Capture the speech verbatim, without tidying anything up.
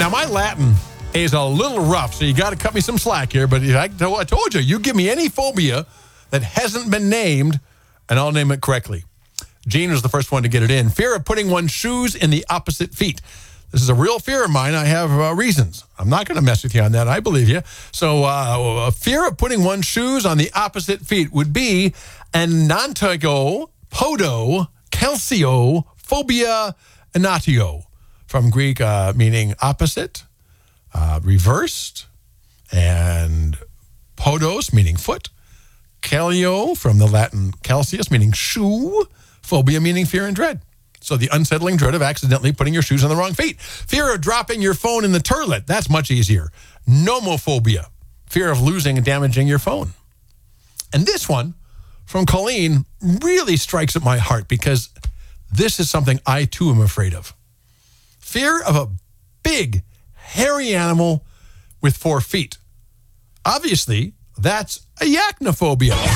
Now, my Latin is a little rough, so you got to cut me some slack here. But I, I told you, you give me any phobia that hasn't been named, and I'll name it correctly. Gene was the first one to get it in. Fear of putting one's shoes in the opposite feet. This is a real fear of mine. I have uh, reasons. I'm not going to mess with you on that. I believe you. So uh, a fear of putting one's shoes on the opposite feet would be anantago, podo, calcio, phobia, anatio. From Greek, uh, meaning opposite, uh, reversed, and podos, meaning foot. Calio, from the Latin calcius, meaning shoe. Phobia, meaning fear and dread. So the unsettling dread of accidentally putting your shoes on the wrong feet. Fear of dropping your phone in the toilet. That's much easier. Nomophobia. Fear of losing and damaging your phone. And this one from Colleen really strikes at my heart because this is something I too am afraid of. Fear of a big, hairy animal with four feet. Obviously, that's arachnophobia.